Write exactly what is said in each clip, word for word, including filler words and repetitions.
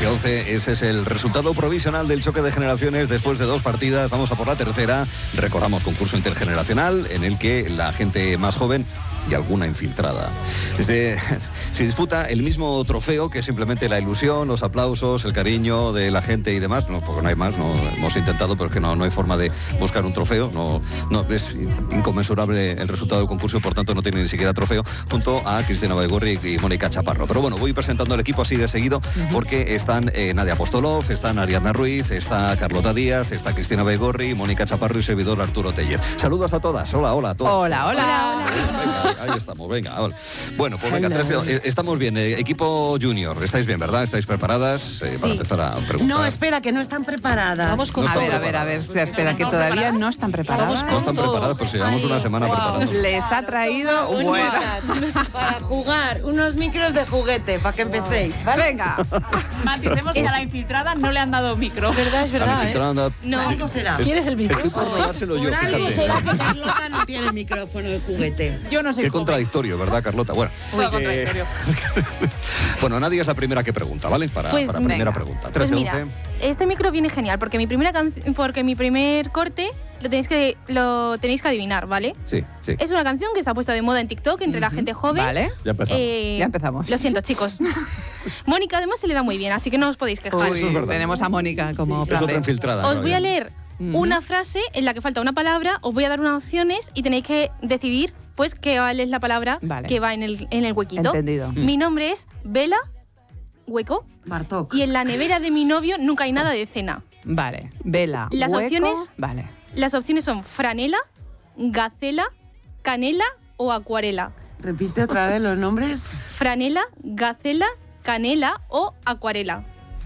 trece once. Ese es el resultado provisional del choque de generaciones después de dos partidas. Vamos a por la tercera. Recordamos, concurso intergeneracional en el que la gente más joven y alguna infiltrada Desde, se disputa el mismo trofeo, que es simplemente la ilusión, los aplausos, el cariño de la gente y demás. No, porque no hay más, no hemos intentado, pero es que no, no hay forma de buscar un trofeo. No, no es inconmensurable el resultado del concurso, por tanto no tiene ni siquiera trofeo, junto a Cristina Baigorri y Mónica Chaparro. Pero bueno, voy presentando el equipo así de seguido, porque están eh, Nadia Apostolov, están Ariadna Ruiz, está Carlota Díaz, está Cristina Baigorri, Mónica Chaparro y servidor Arturo Tellez. Saludos a todas. Hola, hola a todos. Hola, hola. hola, hola. Venga, ahí estamos, venga. Hola. Bueno, pues venga, trece, eh, estamos bien. Eh, equipo junior, estáis bien, ¿verdad? ¿Estáis preparadas eh, Sí. para empezar a preguntar? No, espera, que no están preparadas. Vamos con No a están ver, a ver, a ver. O sea, espera, que todavía no están preparadas. No están preparadas, pero si llevamos una semana preparando. Les ha traído bueno. Para jugar unos micros de juguete, para que empecéis, ¿vale? Venga. Maticemos que a la infiltrada no le han dado micro. Es verdad, es La verdad, infiltrada ¿eh? anda- No. ¿Cómo será? Es- ¿Quieres el micro? Estoy por rodárselo yo, Por algo fíjate. será que Carlota no tiene micrófono de juguete. Yo no soy Qué joven. contradictorio, ¿verdad, Carlota? Bueno, Muy eh, contradictorio. bueno, Nadia es la primera que pregunta, ¿vale? Para, Pues, para venga. primera pregunta. Pues trece mira, once. este micro viene genial porque mi primera can- porque mi primer corte lo tenéis que lo tenéis que adivinar, ¿vale? Sí, sí. Es una canción que se ha puesto de moda en TikTok entre la gente joven. Vale. Ya empezamos. Eh, Ya empezamos. Lo siento, chicos. Mónica además se le da muy bien, así que no os podéis quejar. Uy, eso es verdad. tenemos a Mónica como Es plan otra B. infiltrada. Os ¿no? voy a leer Ujú. una frase en la que falta una palabra, os voy a dar unas opciones y tenéis que decidir pues qué es la palabra Vale. que va en el, en el huequito. Entendido. Mi nombre es Vela, hueco, Bartok. y en la nevera de mi novio nunca hay nada de cena. Vale. Vela. Las hueco. opciones- Vale. Las opciones son franela, gacela, canela o acuarela. Repite otra vez los nombres. Franela, gacela, canela o acuarela.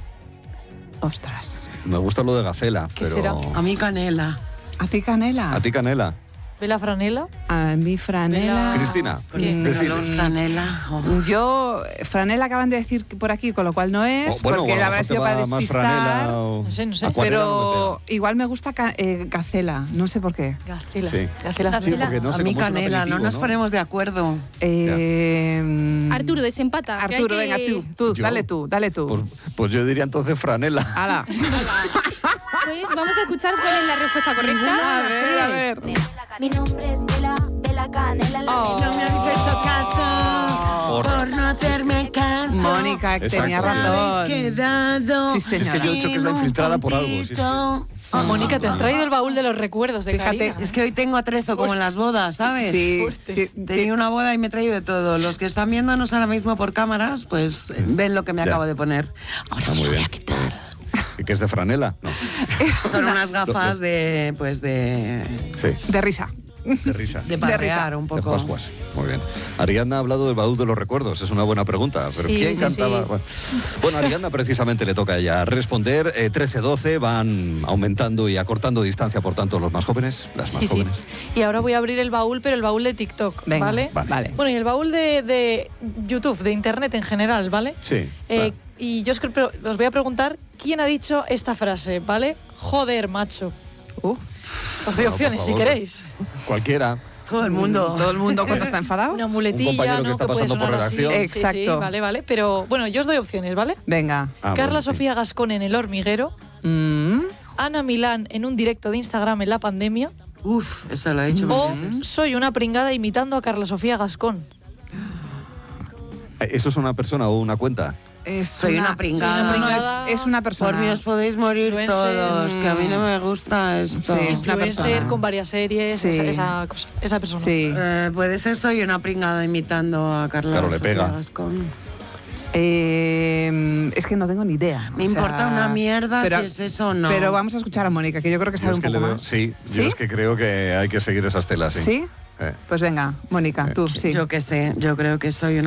Ostras. Me gusta lo de Gacela, ¿Qué pero... será? A mí canela. ¿A ti canela? ¿A ti, Canela? ¿Ve la franela? A mí franela. Cristina, Con ¿Qué? este decides. calor, franela. Oh. Yo, franela acaban de decir por aquí, con lo cual no es, O, bueno, porque o a lo la mejor habrá te sido para va más despistar. franela o... No sé, no sé. acuarela no Pero igual me gusta ca- eh, gacela, no sé por qué. Gacela. Sí. Gacela. Sí, porque no A sé mí cómo es un canela, no aperitivo, nos ¿no? ponemos de acuerdo. Eh, mm, Arturo, desempata. que hay Arturo, que- venga, tú, tú, ¿Yo? dale tú, dale tú. Pues, pues yo diría entonces franela. Hala. Pues vamos a escuchar cuál es la respuesta correcta. A ver, a ver. Mi nombre es Vela, Vela Canela. La Oh. No me habéis hecho caso Porra. por no hacerme caso. Mónica, Exacto. tenía Habéis razón. quedado. Sí, Si es señora. que yo he dicho que es la infiltrada por algo. Si es que- Puntito. Ah, Mónica, te has traído el baúl de los recuerdos de Fíjate, Karina. Es que hoy tengo atrezo como en las bodas, ¿sabes? Sí. fuerte. ti- Tenía una boda y me he traído de todo. Los que están viéndonos ahora mismo por cámaras, pues eh, ven lo que me Ya. acabo de poner. Ahora Está me muy lo voy bien. a quitar. ¿Que es de franela? No. Son unas gafas de, pues de, Sí, De risa. de risa. de De parrear risa. un De poco. Juas. Muy bien. Ariadna ha hablado del baúl de los recuerdos. Es una buena pregunta. Pero Sí, ¿quién sí, cantaba? sí. Bueno, Bueno, a Ariadna precisamente le toca a ella responder. Eh, trece doce van aumentando y acortando distancia, por tanto, los más jóvenes, las más Sí, sí. jóvenes. Y ahora voy a abrir el baúl, pero el baúl de TikTok, Venga, ¿vale? Vale. Vale. Bueno, y el baúl de, de YouTube, de Internet en general, ¿vale? Sí. Eh, claro. Y yo os, creo- os voy a preguntar quién ha dicho esta frase, ¿vale? Joder, macho. Uh, Os doy Bueno, por opciones, si favor. queréis. Cualquiera. Todo el mundo. Todo el mundo cuando está enfadado. Una muletilla, Un compañero que ¿no? está puede pasando por sonar así. redacción. Sí, sí, Exacto. vale, vale. Pero bueno, yo os doy opciones, ¿vale? Venga. Ah, Carla bueno, sí. Sofía Gascón en El Hormiguero. Mm, Ana Milán en un directo de Instagram en la pandemia. Uf, eso lo he dicho O mil veces. soy una pringada imitando a Carla Sofía Gascón. Eh, ¿Eso es una persona o una cuenta? es Soy una pringada. Soy una No, pringada. es, es una persona. Por mí os podéis morir Influencer. todos, que a mí no me gusta esto. Sí, es una Influencer persona. con varias series, Sí. esa, esa cosa, esa persona. Sí. Eh, puede ser soy una pringada imitando a Carla Claro, le Sofía pega. Gascón. Eh, es que no tengo ni idea. Me O sea, importa una mierda pero- si es eso o no. Pero vamos a escuchar a Mónica, que yo creo que Yo sabe es un que poco le veo- más. Sí, ¿Sí? yo es que creo que hay que seguir esas telas. Sí. ¿Sí? Eh. Pues venga, Mónica, tú, sí. Yo qué sé, yo creo que soy una